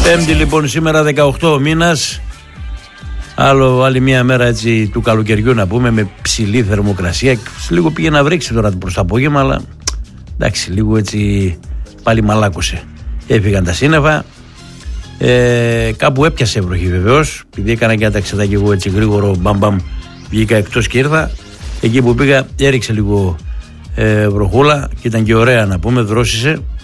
Πέμπτη λοιπόν σήμερα 18 μήνας. Άλλη μια μέρα έτσι του καλοκαιριού να πούμε, με ψηλή θερμοκρασία. Λίγο πήγε να βρέξει τώρα προς το απόγευμα, αλλά εντάξει, λίγο έτσι πάλι μαλάκωσε. Έφυγαν τα σύννεφα. Κάπου έπιασε βροχή βεβαίως, επειδή έκανα και άταξα και εγώ έτσι γρήγορο, μπαμπαμ, βγήκα εκτός και ήρθα. Εκεί που πήγα έριξε λίγο βροχούλα και ήταν και ωραία να πούμε, δρόσισε.